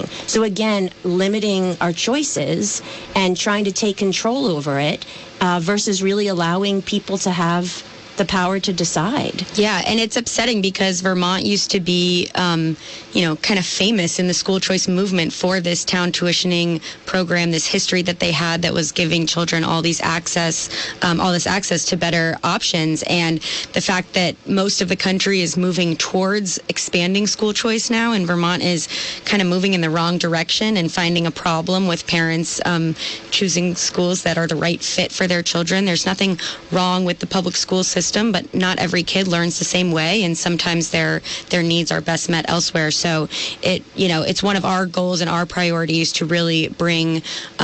tuitioning. So again, limiting our choices and trying to take control over it versus really allowing people to have the power to decide. Yeah, and it's upsetting because Vermont used to be, kind of famous in the school choice movement for this town tuitioning program, this history that they had that was giving children all this access to better options. And the fact that most of the country is moving towards expanding school choice now, and Vermont is kind of moving in the wrong direction and finding a problem with parents choosing schools that are the right fit for their children. There's nothing wrong with the public school system, but not every kid learns the same way, and sometimes their needs are best met elsewhere. So it's one of our goals and our priorities to really bring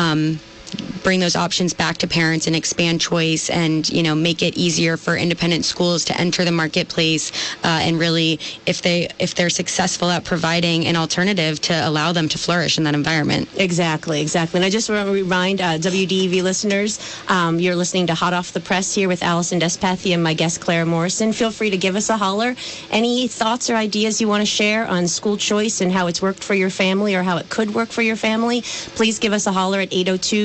those options back to parents and expand choice and, make it easier for independent schools to enter the marketplace and really, if they're successful at providing an alternative, to allow them to flourish in that environment. Exactly. And I just want to remind WDEV listeners, you're listening to Hot Off the Press here with Allison Despathy and my guest, Clara Morrison. Feel free to give us a holler. Any thoughts or ideas you want to share on school choice and how it's worked for your family or how it could work for your family, please give us a holler at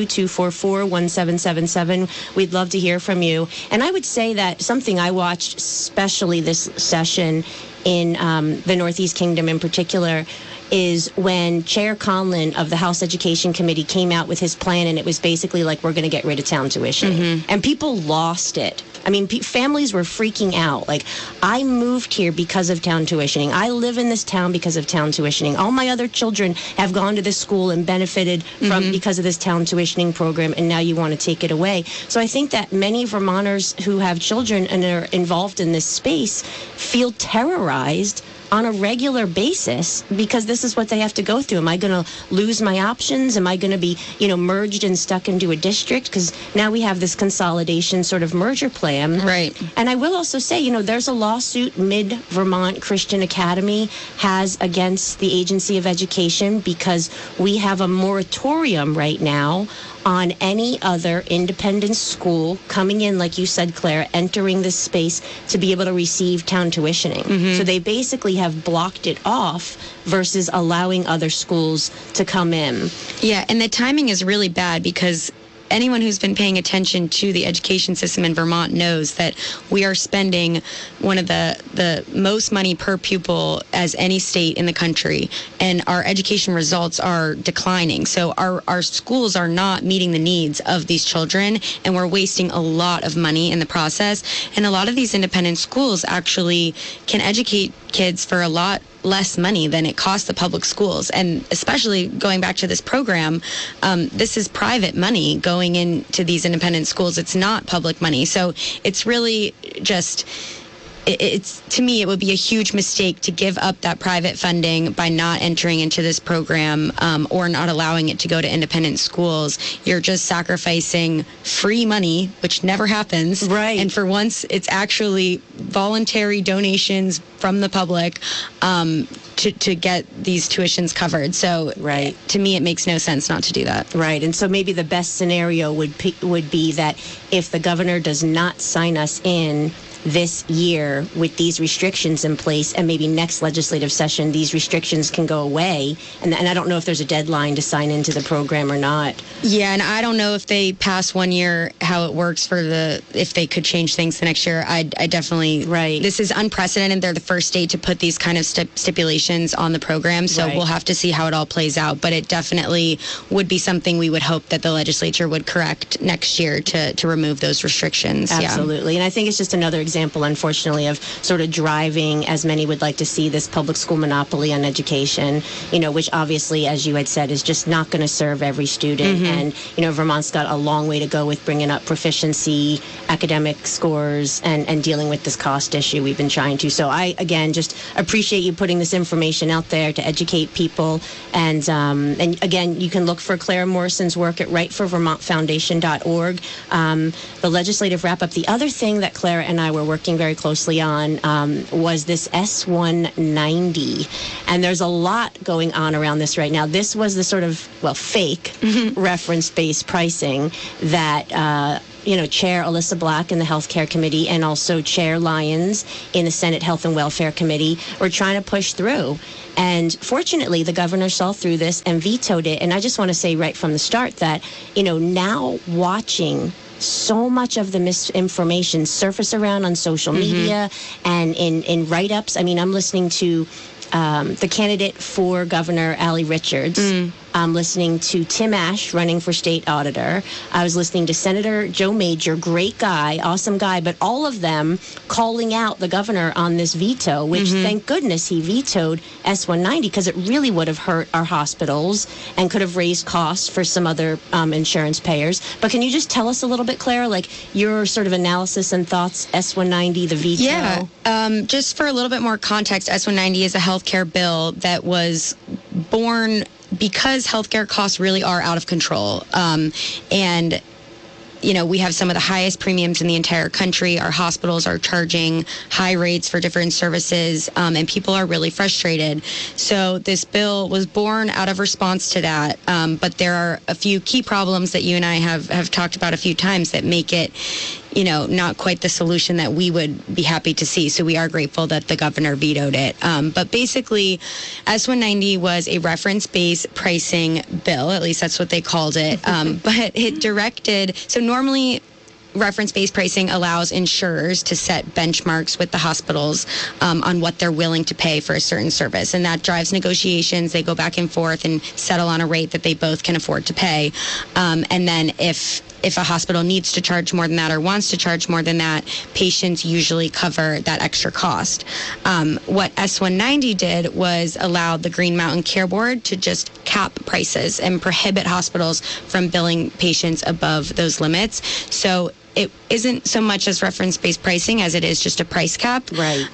802-244-1777. We'd love to hear from you. And I would say that something I watched, especially this session in the Northeast Kingdom in particular, is when Chair Conlon of the House Education Committee came out with his plan, and it was basically like, we're going to get rid of town tuition. Mm-hmm. And people lost it. I mean, families were freaking out. Like, I moved here because of town tuitioning. I live in this town because of town tuitioning. All my other children have gone to this school and benefited from because of this town tuitioning program, and now you want to take it away. So I think that many Vermonters who have children and are involved in this space feel terrorized on a regular basis because this is what they have to go through. Am I going to lose my options? Am I going to be, merged and stuck into a district? Because now we have this consolidation sort of merger plan. Right. And I will also say, there's a lawsuit Mid-Vermont Christian Academy has against the Agency of Education because we have a moratorium right now on any other independent school coming in, like you said, Claire, entering this space to be able to receive town tuitioning. Mm-hmm. So they basically have blocked it off versus allowing other schools to come in. Yeah, and the timing is really bad because anyone who's been paying attention to the education system in Vermont knows that we are spending one of the most money per pupil as any state in the country, and our education results are declining. So our schools are not meeting the needs of these children, and we're wasting a lot of money in the process. And a lot of these independent schools actually can educate kids for a lot less money than it costs the public schools. And especially going back to this program, this is private money going into these independent schools. It's not public money. So it's really just... It's to me, it would be a huge mistake to give up that private funding by not entering into this program or not allowing it to go to independent schools. You're just sacrificing free money, which never happens. Right. And for once, it's actually voluntary donations from the public to get these tuitions covered. So right. To me, it makes no sense not to do that. Right. And so maybe the best scenario would be that if the governor does not sign us in this year with these restrictions in place, and maybe next legislative session these restrictions can go away, and I don't know if there's a deadline to sign into the program or not. Yeah, and I don't know if they pass 1 year how it works if they could change things the next year. I definitely... Right. This is unprecedented. They're the first state to put these kind of stipulations on the program, so We'll have to see how it all plays out, but it definitely would be something we would hope that the legislature would correct next year to remove those restrictions. Absolutely. Yeah. And I think it's just another example, unfortunately, of sort of driving, as many would like to see, this public school monopoly on education, which obviously, as you had said, is just not going to serve every student. Mm-hmm. And, Vermont's got a long way to go with bringing up proficiency, academic scores, and dealing with this cost issue we've been trying to. So I, again, just appreciate you putting this information out there to educate people. And again, you can look for Clara Morrison's work at rightforvermontfoundation.org. The legislative wrap-up. The other thing that Clara and I were working very closely on was this S190. And there's a lot going on around this right now. This was the sort of, fake reference-based pricing that Chair Alyssa Black in the Healthcare Committee and also Chair Lyons in the Senate Health and Welfare Committee were trying to push through. And fortunately, the governor saw through this and vetoed it. And I just want to say right from the start that, now watching so much of the misinformation surface around on social media and in write-ups. I mean, I'm listening to the candidate for Governor, Allie Richards. I'm listening to Tim Ash running for state auditor. I was listening to Senator Joe Major, great guy, awesome guy, but all of them calling out the governor on this veto, which thank goodness he vetoed S-190 because it really would have hurt our hospitals and could have raised costs for some other insurance payers. But can you just tell us a little bit, Claire, like your sort of analysis and thoughts, S-190, the veto? Yeah, just for a little bit more context, S-190 is a healthcare bill that was born because healthcare costs really are out of control. And we have some of the highest premiums in the entire country. Our hospitals are charging high rates for different services, and people are really frustrated. So this bill was born out of response to that. But there are a few key problems that you and I have talked about a few times that make it not quite the solution that we would be happy to see. So we are grateful that the governor vetoed it. But basically, S-190 was a reference-based pricing bill. At least that's what they called it. But it directed, so normally reference-based pricing allows insurers to set benchmarks with the hospitals on what they're willing to pay for a certain service. And that drives negotiations. They go back and forth and settle on a rate that they both can afford to pay. And then if a hospital needs to charge more than that or wants to charge more than that, patients usually cover that extra cost. What S-190 did was allow the Green Mountain Care Board to just cap prices and prohibit hospitals from billing patients above those limits. So it isn't so much as reference-based pricing as it is just a price cap. Right.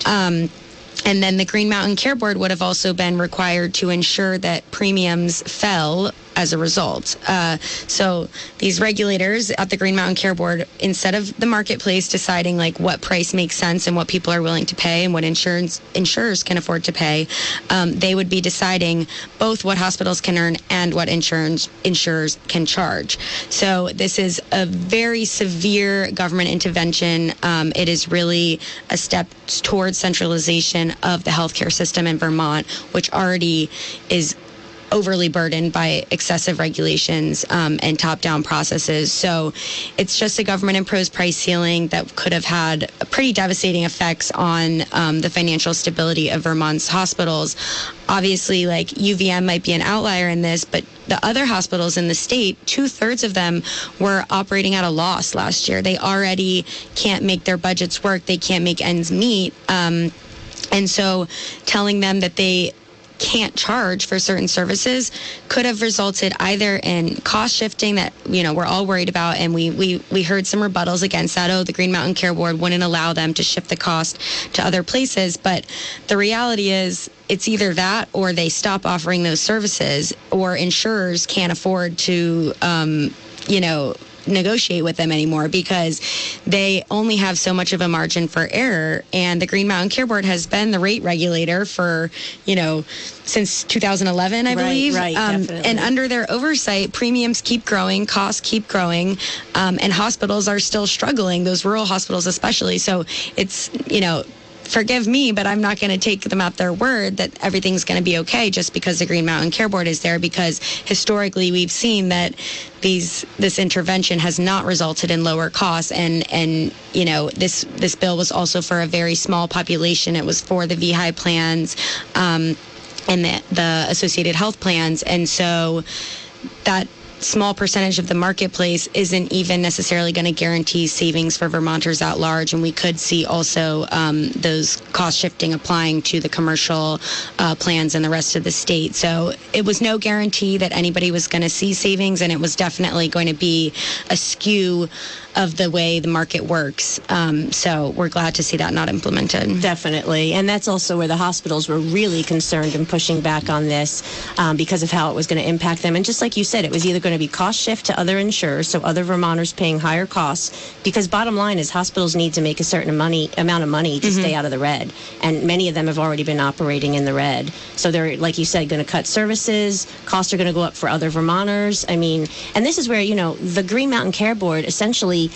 And then the Green Mountain Care Board would have also been required to ensure that premiums fell as a result. So these regulators at the Green Mountain Care Board, instead of the marketplace deciding like what price makes sense and what people are willing to pay and what insurers can afford to pay, they would be deciding both what hospitals can earn and what insurers can charge. So this is a very severe government intervention. It is really a step towards centralization of the healthcare system in Vermont, which already is overly burdened by excessive regulations and top-down processes. So it's just a government-imposed price ceiling that could have had pretty devastating effects on the financial stability of Vermont's hospitals. Obviously, like UVM might be an outlier in this, but the other hospitals in the state, 2/3 of them were operating at a loss last year. They already can't make their budgets work. They can't make ends meet. And so telling them that they can't charge for certain services could have resulted either in cost shifting that we're all worried about, and we heard some rebuttals against that. The Green Mountain Care Board wouldn't allow them to shift the cost to other places, but the reality is it's either that or they stop offering those services, or insurers can't afford to negotiate with them anymore because they only have so much of a margin for error. And the Green Mountain Care Board has been the rate regulator for, since 2011, I believe. Right, definitely. And under their oversight, premiums keep growing, costs keep growing, and hospitals are still struggling, those rural hospitals especially. So it's, forgive me, but I'm not going to take them at their word that everything's going to be okay just because the Green Mountain Care Board is there, because historically we've seen that this intervention has not resulted in lower costs, and this bill was also for a very small population. It was for the VHI plans and the associated health plans, and so that small percentage of the marketplace isn't even necessarily going to guarantee savings for Vermonters at large, and we could see also those cost shifting applying to the commercial plans in the rest of the state. So it was no guarantee that anybody was going to see savings, and it was definitely going to be a skew of the way the market works. So we're glad to see that not implemented. Definitely. And that's also where the hospitals were really concerned and pushing back on this because of how it was going to impact them. And just like you said, it was either going to be cost shift to other insurers, so other Vermonters paying higher costs, because bottom line is hospitals need to make a certain amount of money to stay out of the red. And many of them have already been operating in the red. So they're, like you said, going to cut services. Costs are going to go up for other Vermonters. I mean, and this is where, the Green Mountain Care Board essentially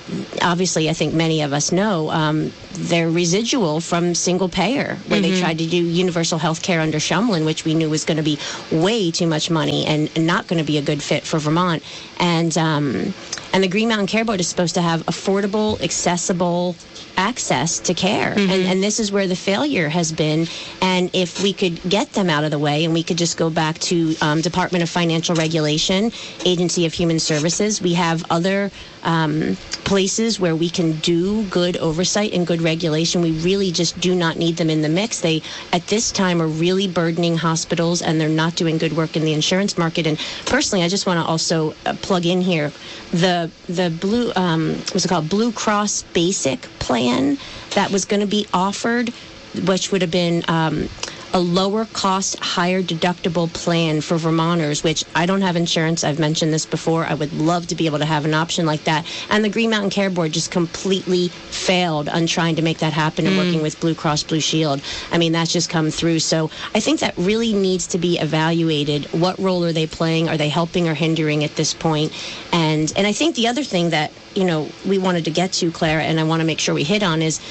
obviously, I think many of us know, they're residual from single payer, where they tried to do universal health care under Shumlin, which we knew was going to be way too much money and not going to be a good fit for Vermont. And the Green Mountain Care Board is supposed to have affordable, accessible access to care. And this is where the failure has been. And if we could get them out of the way and we could just go back to Department of Financial Regulation, Agency of Human Services, we have other places where we can do good oversight and good regulation. We really just do not need them in the mix. They, at this time, are really burdening hospitals, and they're not doing good work in the insurance market. And personally, I just want to also plug in here the Blue, what's it called, Blue Cross Basic plan that was going to be offered, which would have been a lower cost, higher deductible plan for Vermonters, which I don't have insurance. I've mentioned this before. I would love to be able to have an option like that. And the Green Mountain Care Board just completely failed on trying to make that happen and working with Blue Cross Blue Shield. I mean, that's just come through. So I think that really needs to be evaluated. What role are they playing? Are they helping or hindering at this point? And I think the other thing that, we wanted to get to, Claire, and I want to make sure we hit on is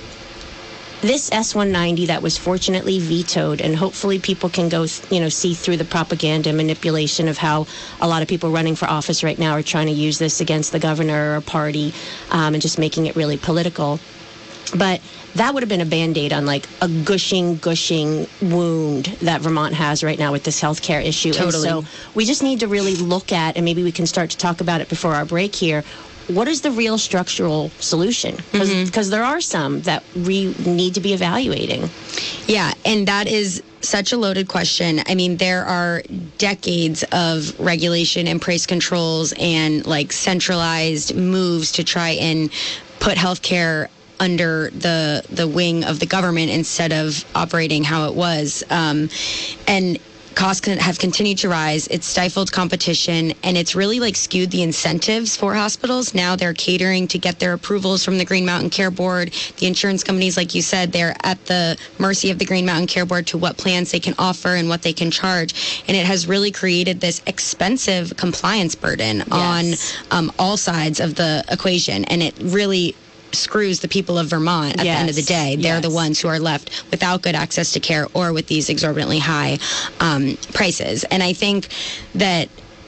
this S-190 that was fortunately vetoed, and hopefully people can go, see through the propaganda and manipulation of how a lot of people running for office right now are trying to use this against the governor or party and just making it really political. But that would have been a Band-Aid on like a gushing wound that Vermont has right now with this healthcare issue. Totally. And so we just need to really look at, and maybe we can start to talk about it before our break here, what is the real structural solution? Because there are some that we need to be evaluating. Yeah, and that is such a loaded question. I mean, there are decades of regulation and price controls and like centralized moves to try and put healthcare under the wing of the government instead of operating how it was. And costs have continued to rise. It's stifled competition, and it's really like skewed the incentives for hospitals. Now they're catering to get their approvals from the Green Mountain Care Board. The insurance companies, like you said, they're at the mercy of the Green Mountain Care Board to what plans they can offer and what they can charge. And it has really created this expensive compliance burden on all sides of the equation. And it really screws the people of Vermont at the end of the day. They're the ones who are left without good access to care or with these exorbitantly high prices. And I think that,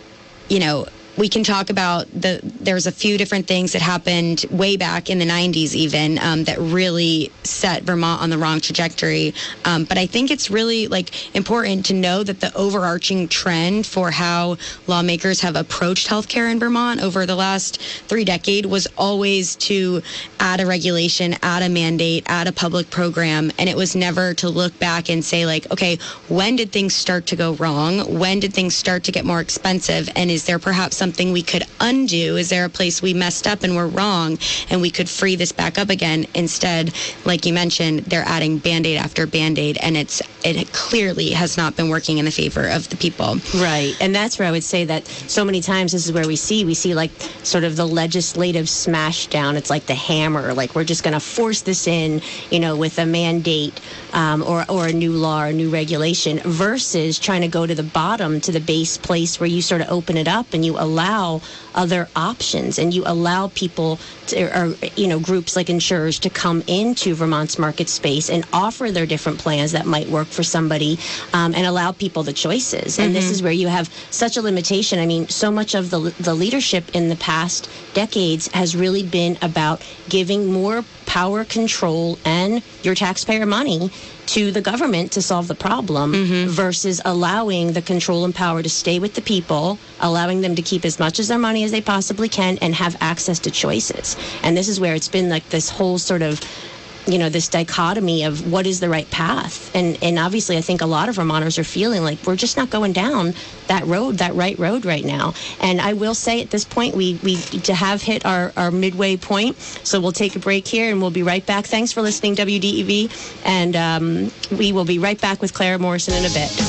we can talk about there's a few different things that happened way back in the 90s even that really set Vermont on the wrong trajectory. But I think it's really important to know that the overarching trend for how lawmakers have approached healthcare in Vermont over the last 3 decades was always to add a regulation, add a mandate, add a public program. And it was never to look back and say okay, when did things start to go wrong? When did things start to get more expensive? And is there perhaps something we could undo? Is there a place we messed up and we're wrong and we could free this back up again? Instead, like you mentioned, they're adding Band-Aid after Band-Aid, and it clearly has not been working in the favor of the people. Right. And that's where I would say that so many times this is where we see like sort of the legislative smash down. It's like the hammer, like we're just going to force this in, with a mandate or a new law or a new regulation, versus trying to go to the bottom, to the base place where you sort of open it up and you allow other options, and you allow people or groups like insurers to come into Vermont's market space and offer their different plans that might work for somebody, and allow people the choices. And this is where you have such a limitation. I mean, so much of the leadership in the past decades has really been about giving more power, control, and your taxpayer money to the government to solve the problem, versus allowing the control and power to stay with the people, allowing them to keep as much as their money as they possibly can and have access to choices. And this is where it's been like this whole sort of this dichotomy of what is the right path. And obviously I think a lot of Vermonters are feeling like we're just not going down that right road right now. And I will say at this point, we have hit our midway point. So we'll take a break here and we'll be right back. Thanks for listening, WDEV. And we will be right back with Claire Morrison in a bit.